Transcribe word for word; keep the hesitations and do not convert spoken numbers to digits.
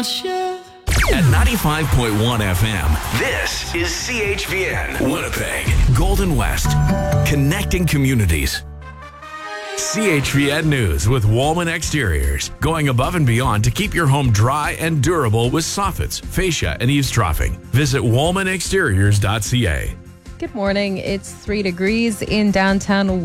At ninety-five point one F M, this is C H V N, Winnipeg, Golden West, connecting communities. C H V N News with Woolman Exteriors, going above and beyond to keep your home dry and durable with soffits, fascia, and eavesdropping. Visit woolman exteriors dot c a. Good morning. It's three degrees in downtown